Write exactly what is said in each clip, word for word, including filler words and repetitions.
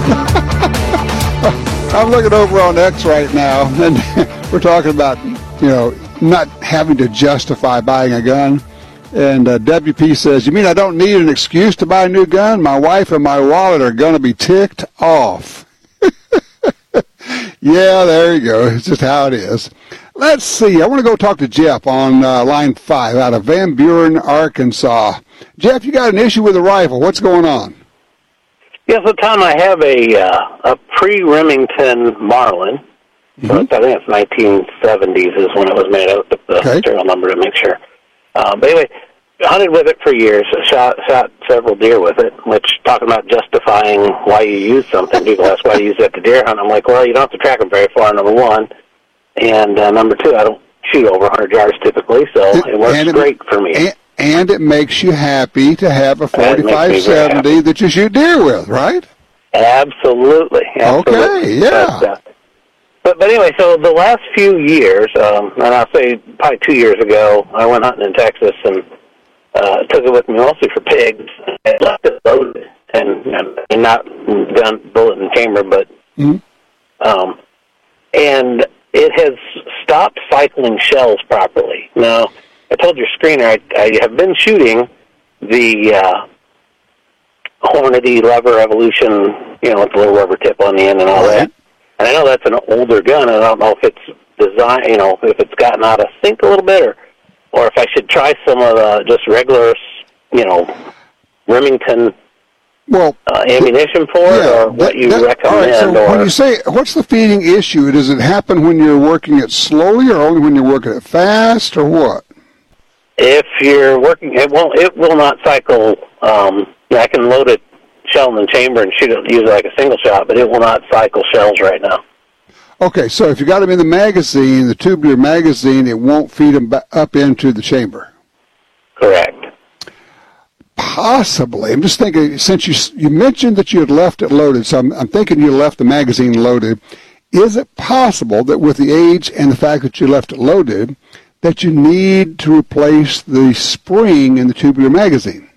I'm looking over on X right now, and we're talking about, you know, not having to justify buying a gun. And uh, W P says, you mean I don't need an excuse to buy a new gun? My wife and my wallet are going to be ticked off. Yeah, there you go. It's just how it is. Let's see. I want to go talk to Jeff on uh, line five out of Van Buren, Arkansas. Jeff, you got an issue with a rifle. What's going on? Yes, so Tom, I have a uh, a pre-Remington Marlin. Mm-hmm. So I think it's nineteen seventies is when it was made. I looked up the okay. serial number to make sure. Um, but anyway, hunted with it for years. Shot shot several deer with it. Which talking about justifying why you use something. People ask why you use it to deer hunt. I'm like, well, you don't have to track them very far. Number one, and uh, number two, I don't shoot over one hundred yards typically, so it works it, great for me. And, and it makes you happy to have a forty-five seventy that you shoot deer with, right? Absolutely. absolutely. Okay, yeah. But, uh, but, but anyway, so the last few years, um, and I'll say probably two years ago, I went hunting in Texas and uh, took it with me mostly for pigs. I left it loaded and, and not gun, bullet, and chamber, but mm-hmm. um, and it has stopped cycling shells properly. Now, I told your screener I, I have been shooting the uh, Hornady Lever Evolution, you know, with the little rubber tip on the end and all right. that. And I know that's an older gun, and I don't know if it's designed, you know, if it's gotten out of sync a little bit, or, or if I should try some of the just regular, you know, Remington well, uh, ammunition for it, yeah, or what that, you that, recommend. All right, so or, when you say, what's the feeding issue? Does it happen when you're working it slowly, or only when you're working it fast, or what? If you're working, it won't. It will not cycle. Um, I can load it shell in the chamber and shoot it, use it like a single shot, but it will not cycle shells right now. Okay, so if you got them in the magazine, the tubular magazine, it won't feed them up into the chamber. Correct. Possibly. I'm just thinking, since you you mentioned that you had left it loaded, so I'm, I'm thinking you left the magazine loaded. Is it possible that with the age and the fact that you left it loaded, that you need to replace the spring in the tubular magazine?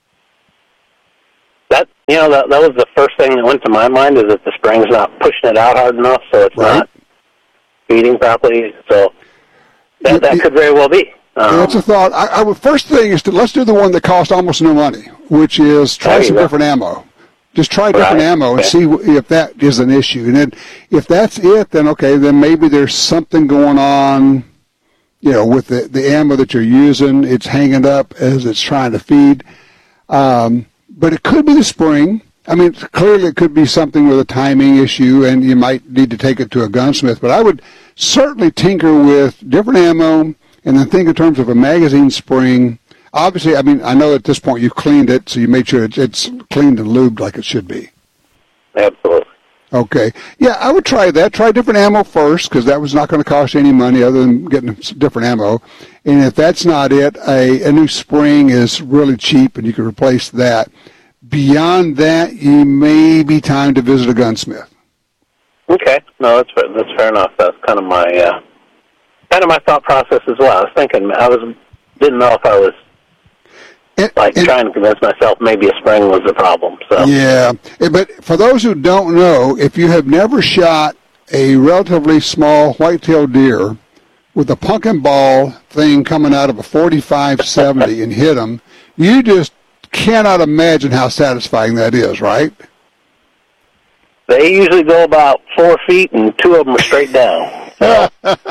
That you know that that was the first thing that went to my mind, is that the spring's not pushing it out hard enough, so it's right. not feeding properly. So that, that it, could very well be. Um, that's a thought. I, I would first thing is to let's do the one that costs almost no money, which is try some go. different ammo. Just try different right. ammo and okay. see if that is an issue. And then if that's it, then okay, then maybe there's something going on. You know, with the the ammo that you're using, it's hanging up as it's trying to feed. Um, but it could be the spring. I mean, clearly it could be something with a timing issue, and you might need to take it to a gunsmith. But I would certainly tinker with different ammo, and then think in terms of a magazine spring. Obviously, I mean, I know at this point you've cleaned it, so you made sure it's, it's cleaned and lubed like it should be. Absolutely. Okay. Yeah, I would try that. Try different ammo first, because that was not going to cost you any money other than getting different ammo. And if that's not it, a, a new spring is really cheap, and you can replace that. Beyond that, you may be time to visit a gunsmith. Okay. No, that's fair. That's fair enough. That's kind of my uh, kind of my thought process as well. I was thinking, I was didn't know if I was It, like it, trying to convince myself maybe a spring was the problem. So yeah, but for those who don't know, if you have never shot a relatively small white-tailed deer with a pumpkin ball thing coming out of a forty-five seventy and hit them, you just cannot imagine how satisfying that is, right? They usually go about four feet, and two of them are straight down. So.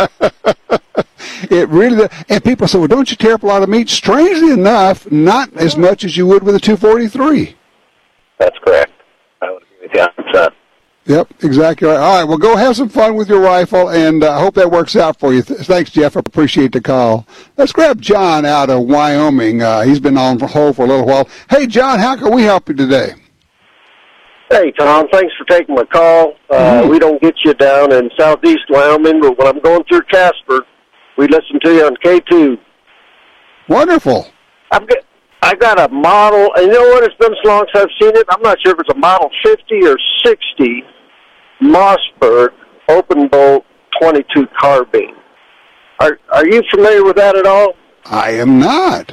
It really, and people say, well, don't you tear up a lot of meat? Strangely enough, not as much as you would with a two forty-three. That's correct. I would agree with you one hundred percent. Yep, exactly right. All right, well, go have some fun with your rifle, and I uh, hope that works out for you. Thanks, Jeff. I appreciate the call. Let's grab John out of Wyoming. Uh, he's been on hold for a little while. Hey, John, how can we help you today? Hey, Tom, thanks for taking my call. Uh, mm-hmm. We don't get you down in southeast Wyoming, but when I'm going through Casper, we listen to you on K two. Wonderful. I've got, I got a model, and you know what? It's been so long since I've seen it. I'm not sure if it's a Model fifty or sixty Mossberg open bolt twenty-two carbine. Are Are you familiar with that at all? I am not.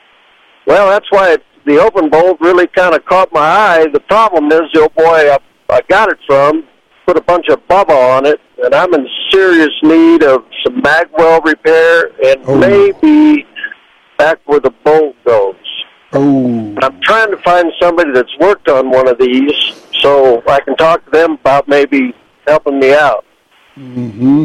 Well, that's why it, the open bolt really kind of caught my eye. The problem is, the old boy, I got it from put a bunch of Bubba on it, and I'm in serious need of some magwell repair and oh. maybe back where the bolt goes. Oh. I'm trying to find somebody that's worked on one of these so I can talk to them about maybe helping me out. Mm-hmm.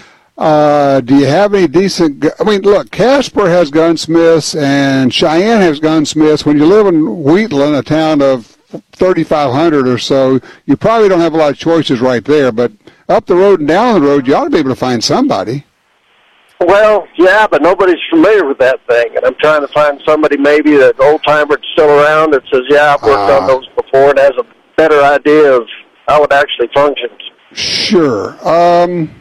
Uh, do you have any decent... Gu- I mean, look, Casper has gunsmiths and Cheyenne has gunsmiths. When you live in Wheatland, a town of thirty-five hundred or so, you probably don't have a lot of choices right there, but up the road and down the road, you ought to be able to find somebody. Well, yeah, but nobody's familiar with that thing, and I'm trying to find somebody maybe, that old-timer that's still around that says, yeah, I've worked uh, on those before and has a better idea of how it actually functions. Sure. Um,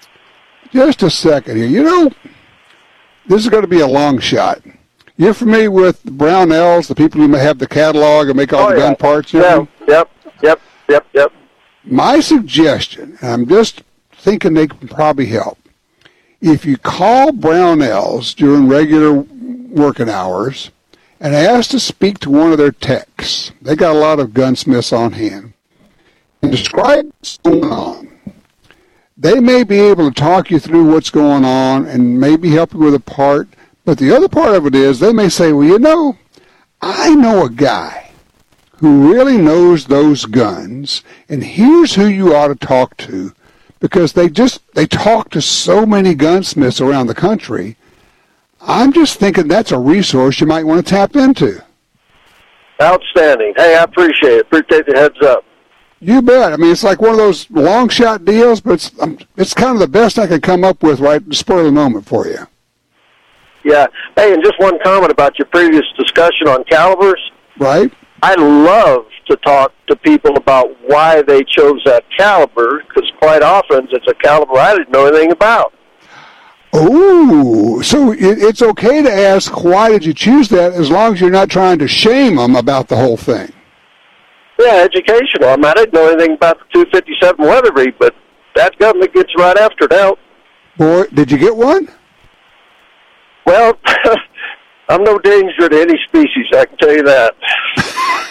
just a second here. You know, this is going to be a long shot. You're familiar with Brownells, the people who have the catalog and make all oh, the yeah. gun parts? Yeah, yep, yep, yep, yep. My suggestion, and I'm just thinking they can probably help, if you call Brownells during regular working hours and ask to speak to one of their techs, they got a lot of gunsmiths on hand, and describe what's going on, they may be able to talk you through what's going on and maybe help you with a part. But the other part of it is they may say, well, you know, I know a guy who really knows those guns, and here's who you ought to talk to, because they just, they talk to so many gunsmiths around the country. I'm just thinking that's a resource you might want to tap into. Outstanding. Hey, I appreciate it. Appreciate the heads up. You bet. I mean, it's like one of those long shot deals, but it's, um, it's kind of the best I can come up with right at the spur of the moment for you. Yeah. Hey, and just one comment about your previous discussion on calibers. Right. I love to talk to people about why they chose that caliber, because quite often it's a caliber I didn't know anything about. Oh, so it, it's okay to ask why did you choose that, as long as you're not trying to shame them about the whole thing. Yeah, educational. I mean, I didn't know anything about the two fifty-seven Weatherby, but that government gets right after it out. Boy, did you get one? Well, I'm no danger to any species, I can tell you that.